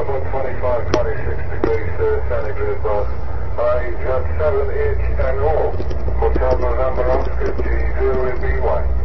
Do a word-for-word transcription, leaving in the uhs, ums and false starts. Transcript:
about twenty-five, twenty-six degrees uh, centigrade, boss. I got seven H N O, Hotel November Oscar, G zero B Y.